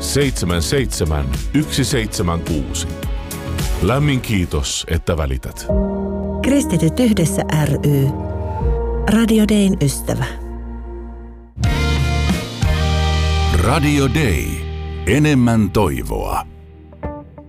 77 176. Lämmin kiitos, että välität. Kristityt yhdessä ry. Radio Dayn ystävä. Radio Day. Enemmän toivoa.